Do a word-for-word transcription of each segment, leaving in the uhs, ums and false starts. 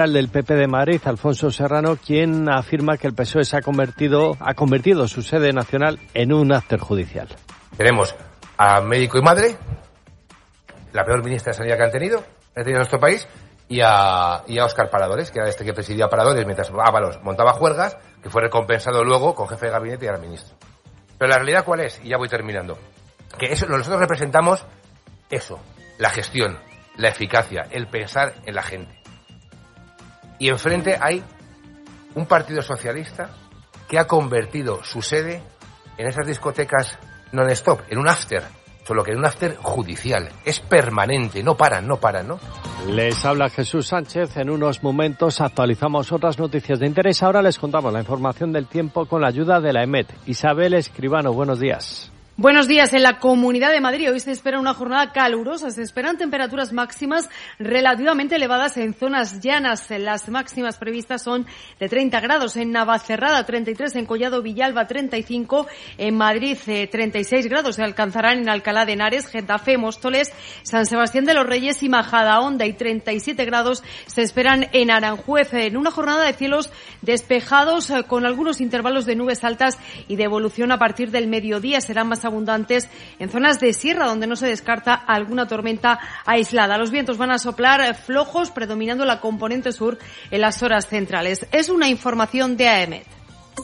del P P de Madrid, Alfonso Serrano, quien afirma que el P S O E se ha convertido, ha convertido su sede nacional en un after judicial. Tenemos a médico y madre, la peor ministra de Sanidad que han tenido, ha tenido nuestro país, y a, y a Óscar Paradores, que era este que presidía Paradores mientras Ábalos montaba juergas, que fue recompensado luego con jefe de gabinete y ahora ministro. Pero la realidad, ¿cuál es? Y ya voy terminando. Que eso, nosotros representamos eso, la gestión, la eficacia, el pensar en la gente. Y enfrente hay un partido socialista que ha convertido su sede en esas discotecas non-stop, en un after, solo que en un after judicial. Es permanente, no paran, no paran, ¿no? Les habla Jesús Sánchez. En unos momentos actualizamos otras noticias de interés. Ahora les contamos la información del tiempo con la ayuda de la EMET. Isabel Escribano, buenos días. Buenos días. En la Comunidad de Madrid hoy se espera una jornada calurosa. Se esperan temperaturas máximas relativamente elevadas en zonas llanas. Las máximas previstas son de treinta grados en Navacerrada, treinta y tres en Collado Villalba, treinta y cinco en Madrid, eh, treinta y seis grados se alcanzarán en Alcalá de Henares, Getafe, Móstoles, San Sebastián de los Reyes y Majadahonda, y treinta y siete grados se esperan en Aranjuez. En una jornada de cielos despejados eh, con algunos intervalos de nubes altas y de evolución a partir del mediodía. Serán más abundantes en zonas de sierra donde no se descarta alguna tormenta aislada. Los vientos van a soplar flojos, predominando la componente sur en las horas centrales. Es una información de A E M E T.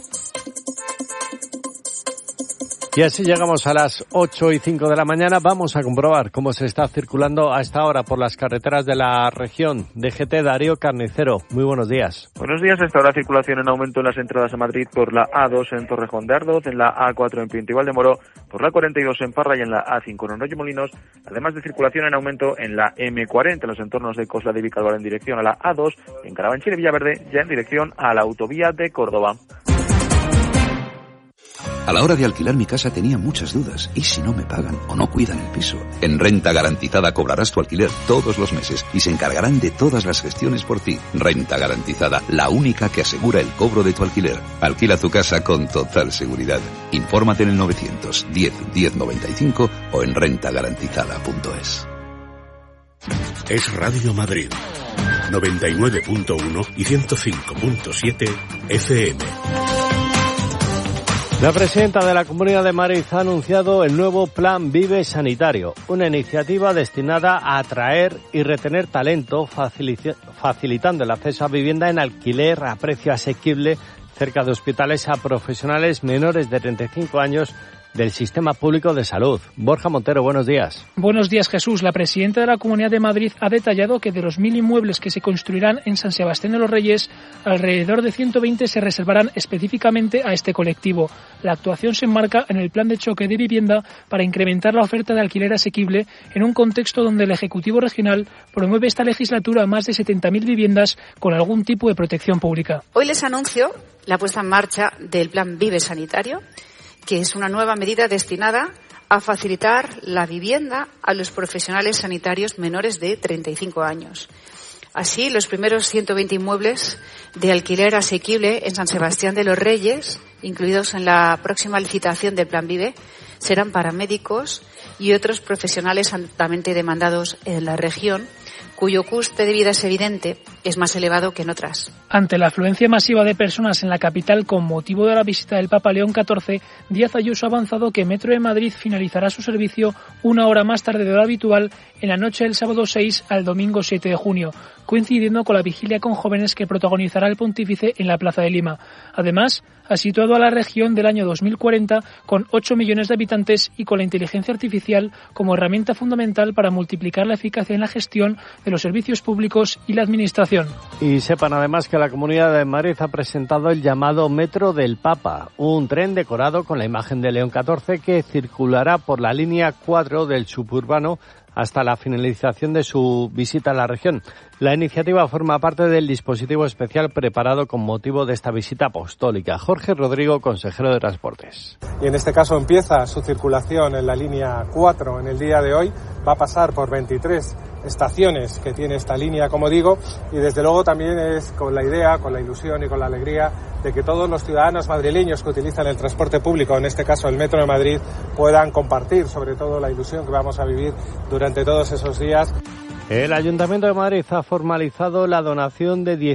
Y así llegamos a las ocho y cinco de la mañana. Vamos a comprobar cómo se está circulando a esta hora por las carreteras de la región. D G T, Darío Carnicero, muy buenos días. Buenos días. Hasta ahora circulación en aumento en las entradas a Madrid por la A dos en Torrejón de Ardoz, en la A cuatro en Pinto y Valdemoro, por la cuarenta y dos en Parra y en la A cinco en Arroyo-Molinos, además de circulación en aumento en la M cuarenta en los entornos de Cosla de Vicálvaro en dirección a la A dos, en Carabanchel y Villaverde, ya en dirección a la autovía de Córdoba. A la hora de alquilar mi casa tenía muchas dudas. ¿Y si no me pagan o no cuidan el piso? En Renta Garantizada cobrarás tu alquiler todos los meses y se encargarán de todas las gestiones por ti. Renta Garantizada, la única que asegura el cobro de tu alquiler. Alquila tu casa con total seguridad. Infórmate en el novecientos diez diez noventa y cinco o en renta garantizada punto es. Es Radio Madrid, noventa y nueve punto uno y ciento cinco punto siete F M. La presidenta de la Comunidad de Madrid ha anunciado el nuevo Plan Vive Sanitario, una iniciativa destinada a atraer y retener talento, facilitando el acceso a vivienda en alquiler a precio asequible cerca de hospitales a profesionales menores de treinta y cinco años del Sistema Público de Salud. Borja Montero, buenos días. Buenos días, Jesús. La presidenta de la Comunidad de Madrid ha detallado que de los mil inmuebles que se construirán en San Sebastián de los Reyes, alrededor de ciento veinte se reservarán específicamente a este colectivo. La actuación se enmarca en el plan de choque de vivienda para incrementar la oferta de alquiler asequible en un contexto donde el Ejecutivo Regional promueve esta legislatura más de setenta mil viviendas con algún tipo de protección pública. Hoy les anuncio la puesta en marcha del Plan Vive Sanitario, que es una nueva medida destinada a facilitar la vivienda a los profesionales sanitarios menores de treinta y cinco años. Así, los primeros ciento veinte inmuebles de alquiler asequible en San Sebastián de los Reyes, incluidos en la próxima licitación del Plan Vive, serán para médicos y otros profesionales altamente demandados en la región, cuyo coste de vida es evidente, es más elevado que en otras. Ante la afluencia masiva de personas en la capital con motivo de la visita del Papa León catorce, Díaz Ayuso ha avanzado que Metro de Madrid finalizará su servicio una hora más tarde de lo habitual en la noche del sábado seis al domingo siete de junio, coincidiendo con la vigilia con jóvenes que protagonizará el pontífice en la Plaza de Lima. Además, ha situado a la región del año dos mil cuarenta con ocho millones de habitantes y con la inteligencia artificial como herramienta fundamental para multiplicar la eficacia en la gestión de los servicios públicos y la administración. Y sepan además que la Comunidad de Madrid ha presentado el llamado Metro del Papa, un tren decorado con la imagen de León catorce que circulará por la línea cuatro del suburbano hasta la finalización de su visita a la región. La iniciativa forma parte del dispositivo especial preparado con motivo de esta visita apostólica. Jorge Rodrigo, consejero de Transportes. Y en este caso empieza su circulación en la línea cuatro en el día de hoy. Va a pasar por veintitrés estaciones que tiene esta línea, como digo, y desde luego también es con la idea, con la ilusión y con la alegría de que todos los ciudadanos madrileños que utilizan el transporte público, en este caso el Metro de Madrid, puedan compartir sobre todo la ilusión que vamos a vivir durante todos esos días. El Ayuntamiento de Madrid ha formalizado la donación de